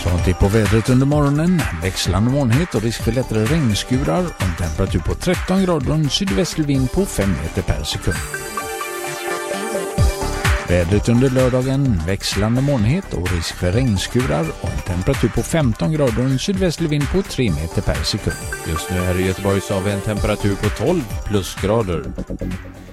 Så en titt på vädret under morgonen. Växlande molnighet och risk för lättare regnskurar och en temperatur på 13 grader och en sydvästlig vind på 5 meter per sekund. Vädret under lördagen, växlande molnighet och risk för regnskurar och en temperatur på 15 grader och en sydvästlig vind på 3 meter per sekund. Just nu här i Göteborg så har vi en temperatur på 12 plusgrader.